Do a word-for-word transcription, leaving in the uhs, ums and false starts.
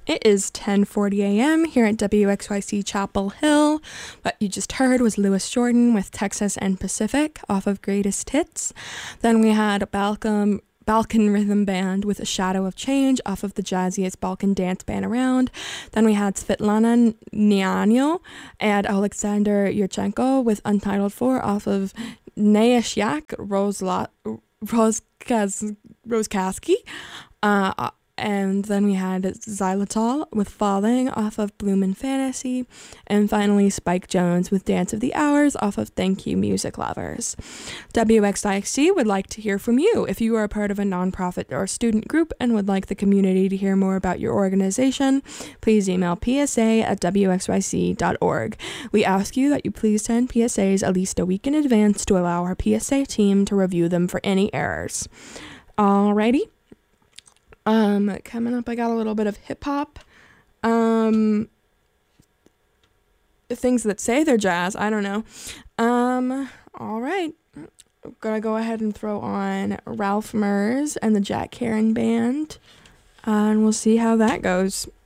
It is ten forty a m here at W X Y C Chapel Hill. What you just heard was Lewis Jordan with Texas and Pacific off of Greatest Hits. Then we had Balkan, Balkan Rhythm Band with A Shadow of Change off of the jazziest Balkan dance band around. Then we had Svetlana Nyanyo and Alexander Yurchenko with Untitled four off of Neishyak Rosla- Roskaz- Roskaski. Uh, And then we had Xylitol with Falling off of Bloom and Fantasy. And finally, Spike Jones with Dance of the Hours off of Thank You Music Lovers. W X I C would like to hear from you. If you are a part of a nonprofit or student group and would like the community to hear more about your organization, please email p s a at w x y c dot org. We ask you that you please send P S As at least a week in advance to allow our P S A team to review them for any errors. Alrighty. Um, coming up, I got a little bit of hip hop. Um, things that say they're jazz. I don't know. Um, all right. I'm gonna go ahead and throw on Ralph Murs and the Jack Heron Band, uh, and we'll see how that goes.